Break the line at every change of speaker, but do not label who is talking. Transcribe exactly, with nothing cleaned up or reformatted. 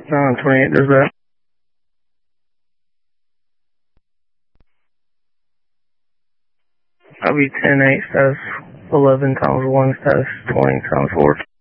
nine twenty-eight does that. I'll be ten eight status eleven times one status twenty times four.